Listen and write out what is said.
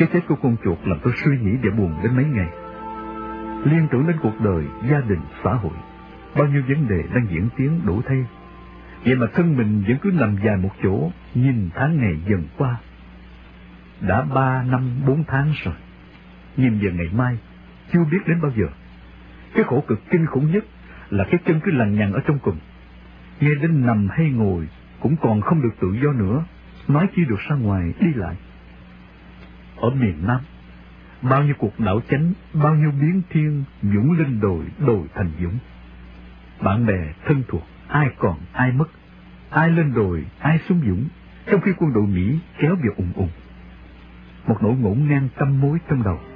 Cái chết của con chuột làm tôi suy nghĩ và buồn đến mấy ngày. Liên tưởng đến cuộc đời, gia đình, xã hội, bao nhiêu vấn đề đang diễn tiến đủ thay. Vậy mà thân mình vẫn cứ nằm dài một chỗ, nhìn tháng ngày dần qua. Đã 3 năm 4 tháng rồi, nhìn về ngày mai, chưa biết đến bao giờ. Cái khổ cực kinh khủng nhất là cái chân cứ lằng nhằng ở trong cùng. Nghe đến nằm hay ngồi cũng còn không được tự do nữa, nói chi được ra ngoài đi lại. Ở miền Nam, bao nhiêu cuộc đảo chánh, bao nhiêu biến thiên dũng lên đồi, đồi thành dũng. Bạn bè, thân thuộc, ai còn ai mất, ai lên đồi, ai xuống dũng, trong khi quân đội Mỹ kéo về ùng ùng. Một nỗi ngổn ngang tâm mối trong đầu.